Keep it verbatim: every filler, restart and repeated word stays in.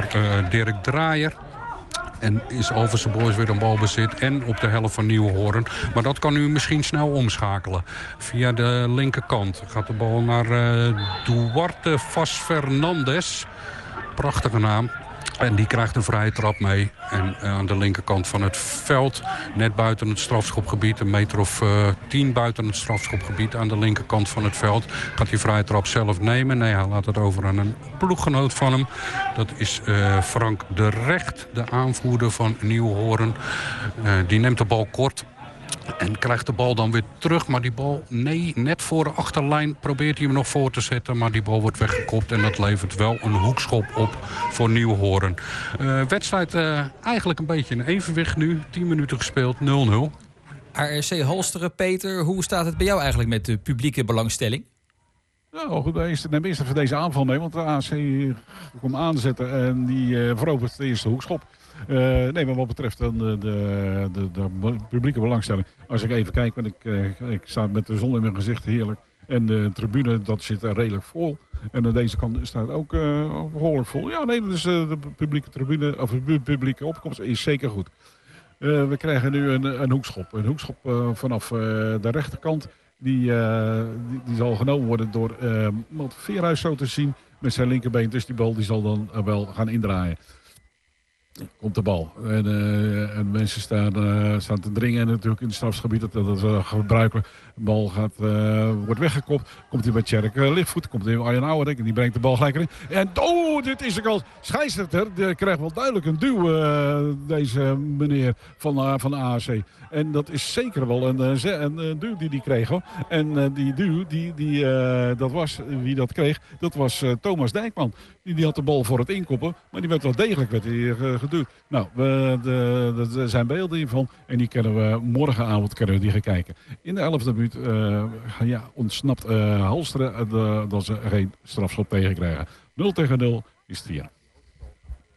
door uh, Dirk Draaier. En is Alphense Boys weer een balbezit en op de helft van Nieuwenhoorn. Maar dat kan u misschien snel omschakelen. Via de linkerkant gaat de bal naar uh, Duarte Vaz Fernandes. Prachtige naam. En die krijgt een vrije trap mee. En uh, aan de linkerkant van het veld, net buiten het strafschopgebied, een meter of uh, tien buiten het strafschopgebied aan de linkerkant van het veld, gaat die vrije trap zelf nemen. Nee, hij laat het over aan een ploeggenoot van hem. Dat is uh, Frank de Recht, de aanvoerder van Nieuwenhoorn. Uh, die neemt de bal kort. En krijgt de bal dan weer terug. Maar die bal, nee, net voor de achterlijn probeert hij hem nog voor te zetten. Maar die bal wordt weggekopt en dat levert wel een hoekschop op voor Nieuwenhoorn. Uh, wedstrijd uh, eigenlijk een beetje in evenwicht nu. tien minuten gespeeld, nul nul. A R C Halsteren, Peter, hoe staat het bij jou eigenlijk met de publieke belangstelling? Nou goed, neem eerst even deze aanval mee. Want de A C komt aanzetten en die uh, verovert de eerste hoekschop. Uh, nee, maar wat betreft de, de, de, de publieke belangstelling. Als ik even kijk, want ik, uh, ik sta met de zon in mijn gezicht, heerlijk. En de tribune, dat zit er redelijk vol. En aan deze kant staat ook uh, behoorlijk vol. Ja, nee, dus uh, de publieke tribune, of de publieke opkomst is zeker goed. Uh, we krijgen nu een, een hoekschop. Een hoekschop uh, vanaf uh, de rechterkant. Die, uh, die, die zal genomen worden door uh, Matt Veerhuis zo te zien. Met zijn linkerbeen. Dus die bal die zal dan uh, wel gaan indraaien. Komt de bal. En, uh, en mensen staan, uh, staan te dringen natuurlijk in het strafgebied. Dat, dat is uh, gebruikelijk. De bal gaat, uh, wordt weggekopt. Komt hij bij Tjerk uh, Lichtvoet. Komt hij bij Arjen Ouwerdijk. En die brengt de bal gelijk erin. En oh, dit is de kans. Scheidsrechter die krijgt wel duidelijk een duw. Uh, deze meneer van, uh, van de A C. En dat is zeker wel een, een, een duw die die kreeg. Hoor. En uh, die duw, die, die, uh, dat was, wie dat kreeg, dat was uh, Thomas Dijkman. Die, die had de bal voor het inkoppen. Maar die werd wel degelijk werd die, uh, geduwd. Nou, we, de, de, er zijn beelden hiervan. En die kunnen we morgenavond kunnen we die gaan kijken. In de elfde minuut uh, ja, ontsnapt uh, Halsteren uh, dat ze geen strafschop tegen krijgen. nul tegen nul is het vier.